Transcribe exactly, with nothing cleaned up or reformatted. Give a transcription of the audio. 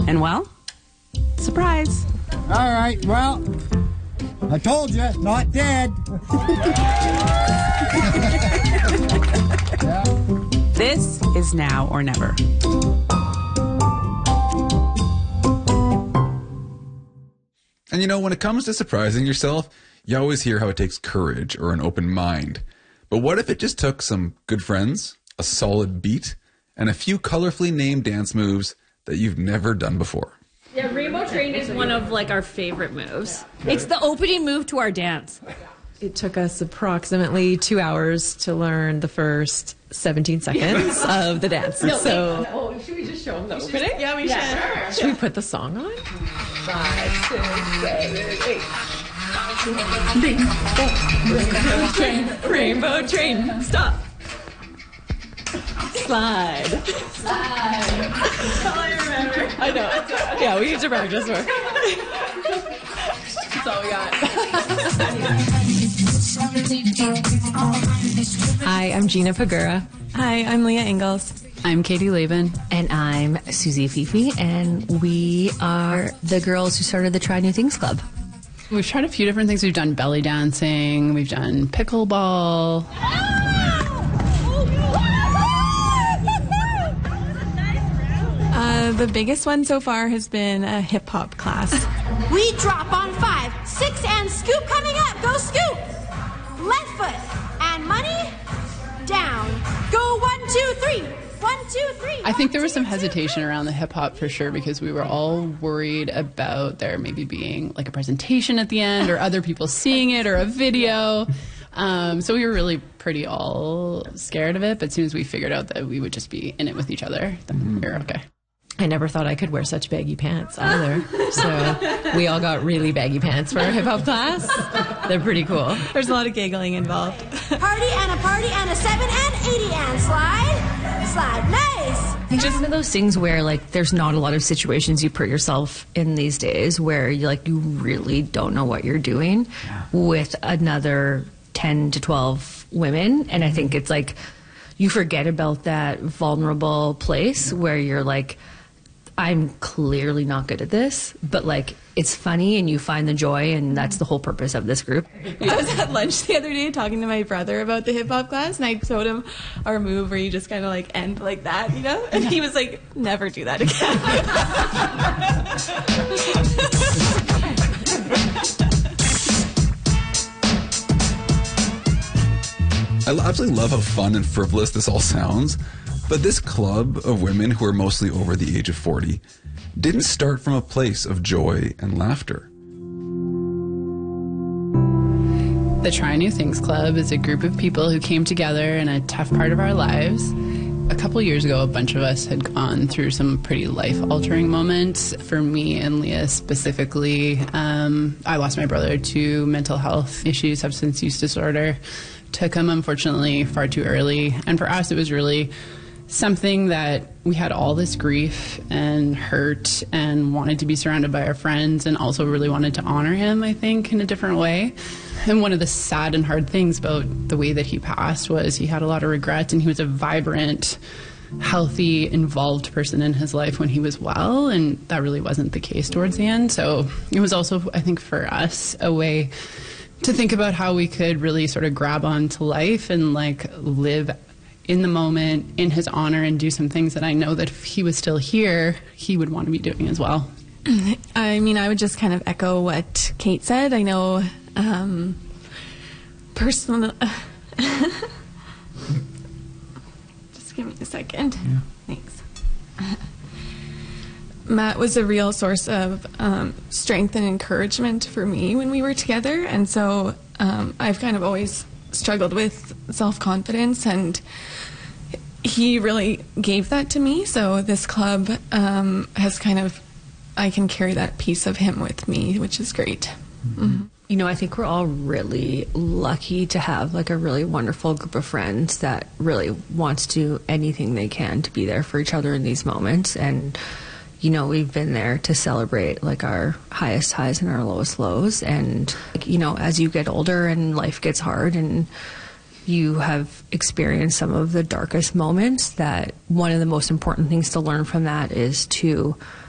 And well, surprise. All right, well, I told you, not dead. Yeah. This is Now or Never. And you know, when it comes to surprising yourself, you always hear how it takes courage or an open mind. But what if it just took some good friends, a solid beat, and a few colorfully named dance moves that you've never done before? Yeah, Rainbow Train is one of like our favorite moves. It's the opening move to our dance. It took us approximately two hours to learn the first seventeen seconds of the dance. No, so, wait, no, should we just show them the opening? yeah, we Yeah, should. Should we put the song on? Five, six, seven, eight. Rainbow train, rainbow train, stop. Slide. Slide. That's all I remember. I know. Yeah, we need to practice more. That's all we got. Hi, I'm Gina Pagura. Hi, I'm Leah Ingalls. I'm Katie Laban. And I'm Susie Fifi, and we are the girls who started the Try New Things Club. We've tried a few different things. We've done belly dancing. We've done pickleball. Uh, the biggest one so far has been a hip-hop class. We drop on five, six, and scoop coming up. Go scoop. Left foot and money down. Go one, two, three. One, two, three. I think there was some hesitation around the hip hop for sure because we were all worried about there maybe being like a presentation at the end or other people seeing it or a video. Um, so we were really pretty all scared of it. But as soon as we figured out that we would just be in it with each other, then we were okay. I never thought I could wear such baggy pants either. So we all got really baggy pants for our hip hop class. They're pretty cool. There's a lot of giggling involved. Party and a party and a seven and eighty and slide. Slide. Nice. It's just one of those things where, like, there's not a lot of situations you put yourself in these days where, you like, you really don't know what you're doing with another ten to twelve women. And I think it's like you forget about that vulnerable place where you're like, I'm clearly not good at this, but like it's funny and you find the joy, and that's the whole purpose of this group. I was at lunch the other day talking to my brother about the hip-hop class, and I showed him our move where you just kind of like end like that, you know? And he was like, never do that again. I absolutely love how fun and frivolous this all sounds, but this club of women who are mostly over the age of forty didn't start from a place of joy and laughter. The Try New Things Club is a group of people who came together in a tough part of our lives. A couple years ago, a bunch of us had gone through some pretty life-altering moments. For me and Leah specifically, um, I lost my brother to mental health issues, substance use disorder. Took him, unfortunately, far too early. And for us, it was really something that we had all this grief and hurt and wanted to be surrounded by our friends and also really wanted to honor him, I think, in a different way. And one of the sad and hard things about the way that he passed was he had a lot of regrets, and he was a vibrant, healthy, involved person in his life when he was well, and that really wasn't the case towards the end. So it was also, I think, for us, a way to think about how we could really sort of grab onto life and like live in the moment in his honor and do some things that I know that if he was still here, he would want to be doing as well. I mean, I would just kind of echo what Kate said. I know um, personal... Just give me a second. Yeah. Thanks. Matt was a real source of um, strength and encouragement for me when we were together. And so um, I've kind of always struggled with self-confidence, and he really gave that to me. So this club um, has kind of, I can carry that piece of him with me, which is great. Mm-hmm. You know, I think we're all really lucky to have like a really wonderful group of friends that really wants to do anything they can to be there for each other in these moments. And you know, we've been there to celebrate like our highest highs and our lowest lows. And, you know, as you get older and life gets hard and you have experienced some of the darkest moments, that one of the most important things to learn from that is to